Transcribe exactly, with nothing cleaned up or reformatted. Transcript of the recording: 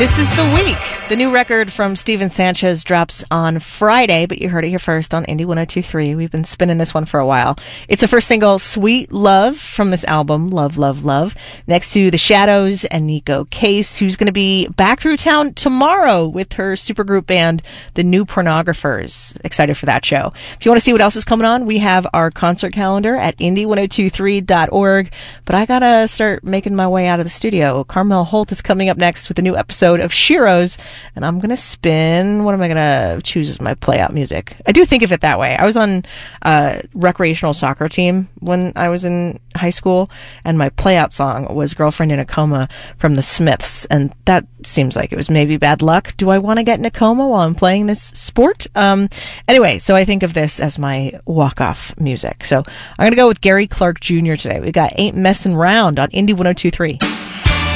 This is The Week. The new record from Steven Sanchez drops on Friday, but you heard it here first on Indie one oh two point three. We've been spinning this one for a while. It's the first single, Sweet Love, from this album, Love, Love, Love. Next to The Shadows and Nico Case, who's going to be back through town tomorrow with her supergroup band, The New Pornographers. Excited for that show. If you want to see what else is coming on, we have our concert calendar at indie ten twenty-three dot org. But I gotta start making my way out of the studio. Carmel Holt is coming up next with a new episode of Shiro's, and I'm gonna spin. What am I gonna choose as my play out music? I do think of it that way. I was on a recreational soccer team when I was in high school, and my play out song was Girlfriend in a Coma from the Smiths, and that seems like it was maybe bad luck. Do I want to get in a coma while I'm playing this sport? Um, anyway, so I think of this as my walk-off music. So I'm gonna go with Gary Clark Junior today. We got Ain't Messin' Round on Indie ten twenty-three.